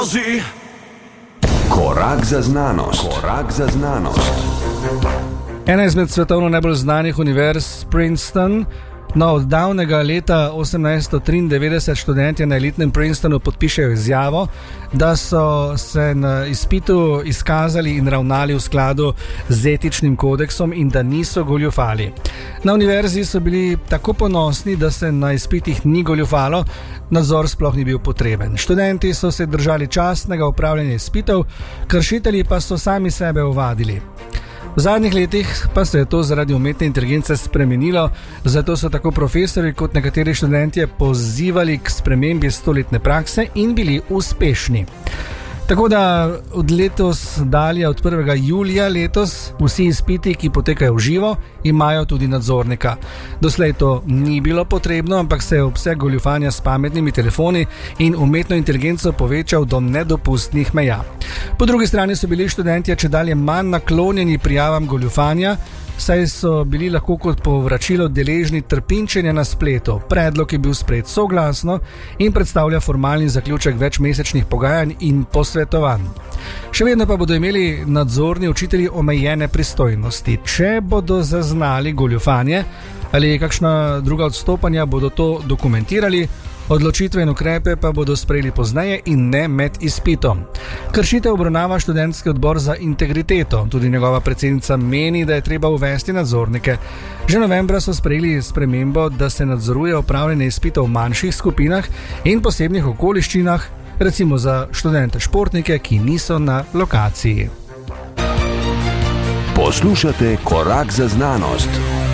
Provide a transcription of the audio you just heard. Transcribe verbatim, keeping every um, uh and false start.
Korak za znanost. Korak za znanost. Ena izmed svetovno najbolj znanih univerz, Princeton. No, od davnega leta osemnajststo triindevetdeset študentje na elitnem Princetonu podpišejo izjavo, da so se na izpitu izkazali in ravnali v skladu z etičnim kodeksom in da niso goljufali. Na univerzi so bili tako ponosni, da se na izpitih ni goljufalo, nadzor sploh ni bil potreben. Študenti so se držali častnega opravljanja izpitov, kršitelji pa so sami sebe ovadili. V zadnjih letih pa se je to zaradi umetne inteligence spremenilo, zato so tako profesori kot nekateri študentje pozivali k spremembi stoletne prakse in bili uspešni. Tako da od letos dalje, od prvega julija letos, vsi izpiti, ki potekajo v živo, imajo tudi nadzornika. Doslej to ni bilo potrebno, ampak se je obseg goljufanja s pametnimi telefoni in umetno inteligenco povečal do nedopustnih meja. Po drugi strani so bili študentje čedalje manj naklonjeni prijavam goljufanja, saj so bili lahko kot povračilo deležni trpinčenja na spletu. Predlog je bil sprejet soglasno in predstavlja formalni zaključek večmesečnih pogajanj in posvetovanj. Še vedno pa bodo imeli nadzorni učitelji omejene pristojnosti. Če bodo zaznali goljufanje ali kakšna druga odstopanja, bodo to dokumentirali, odločitve in ukrepe pa bodo sprejeli pozneje in ne med izpitom. Kršitev obravnava študentski odbor za integriteto. Tudi njegova predsednica meni, da je treba uvesti nadzornike. Že novembra so sprejeli spremembo, da se nadzoruje opravljanje izpitov v manjših skupinah in posebnih okoliščinah, recimo za študente športnike, ki niso na lokaciji. Poslušate Korak za znanost.